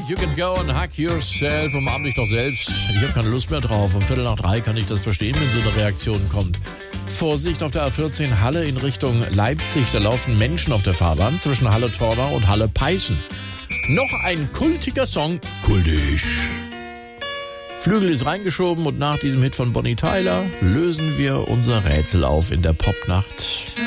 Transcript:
You Can Go and Hug Yourself. Umarm dich doch selbst. Ich habe keine Lust mehr drauf. Um 2:45 kann ich das verstehen, wenn so eine Reaktion kommt. Vorsicht auf der A14 Halle in Richtung Leipzig. Da laufen Menschen auf der Fahrbahn zwischen Halle-Tornau und Halle-Peißen. Noch ein kultiger Song. Kultig. Flügel ist reingeschoben und nach diesem Hit von Bonnie Tyler lösen wir unser Rätsel auf in der Popnacht.